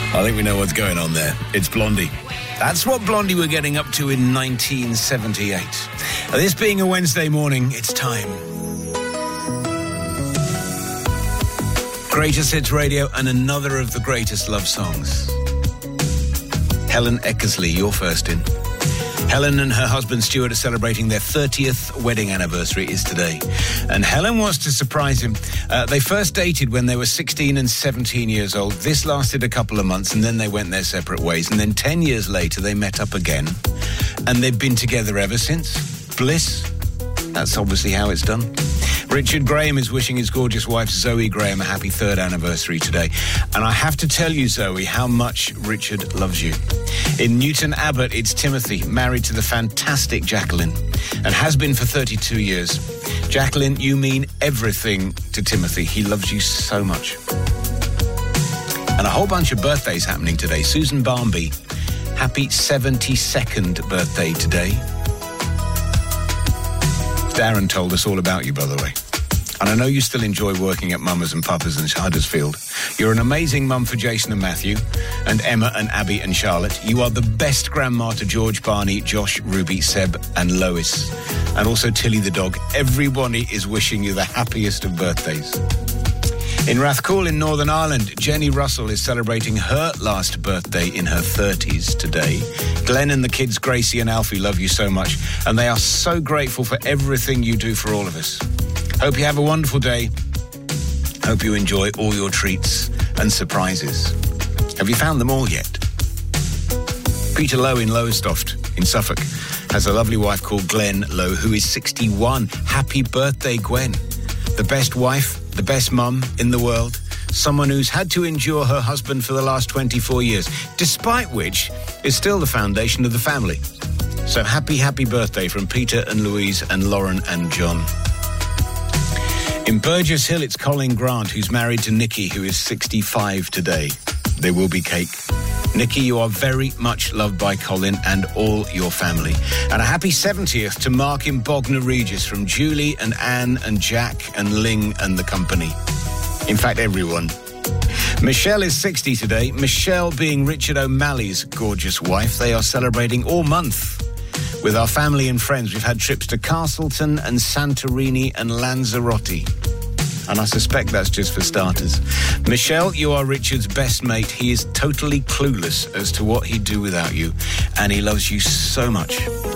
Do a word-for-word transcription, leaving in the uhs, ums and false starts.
I think we know what's going on there. It's Blondie. That's what Blondie were getting up to in nineteen seventy-eight. This being a Wednesday morning, it's time. Greatest Hits Radio and another of the greatest love songs. Helen Eckersley, you're first in. Helen and her husband Stuart are celebrating their thirtieth wedding anniversary is today. And Helen wants to surprise him. Uh, they first dated when they were sixteen and seventeen years old. This lasted a couple of months and then they went their separate ways. And then ten years later, they met up again. And they've been together ever since. Bliss. That's obviously how it's done. Richard Graham is wishing his gorgeous wife Zoe Graham a happy third anniversary today. And I have to tell you, Zoe, how much Richard loves you. In Newton Abbot, it's Timothy, married to the fantastic Jacqueline, and has been for thirty-two years. Jacqueline, you mean everything to Timothy. He loves you so much. And a whole bunch of birthdays happening today. Susan Barmby, happy seventy-second birthday today. Darren told us all about you, by the way. And I know you still enjoy working at Mamas and Papas in Huddersfield. You're an amazing mum for Jason and Matthew, and Emma and Abby and Charlotte. You are the best grandma to George, Barney, Josh, Ruby, Seb and Lois. And also Tilly the dog. Everybody is wishing you the happiest of birthdays. In Rathcoole in Northern Ireland, Jenny Russell is celebrating her last birthday in her thirties today. Glenn and the kids, Gracie and Alfie, love you so much, and they are so grateful for everything you do for all of us. Hope you have a wonderful day. Hope you enjoy all your treats and surprises. Have you found them all yet? Peter Lowe in Lowestoft in Suffolk has a lovely wife called Gwen Lowe, who is sixty-one. Happy birthday, Gwen. The best wife, the best mum in the world. Someone who's had to endure her husband for the last twenty-four years, despite which is still the foundation of the family. So happy, happy birthday from Peter and Louise and Lauren and John. In Burgess Hill, it's Colin Grant, who's married to Nikki, who is sixty-five today. There will be cake. Nikki, you are very much loved by Colin and all your family. And a happy seventieth to Mark in Bognor Regis from Julie and Anne and Jack and Ling and the company. In fact, everyone. Michelle is sixty today. Michelle being Richard O'Malley's gorgeous wife. They are celebrating all month. With our family and friends, we've had trips to Castleton and Santorini and Lanzarote. And I suspect that's just for starters. Michelle, you are Richard's best mate. He is totally clueless as to what he'd do without you. And he loves you so much.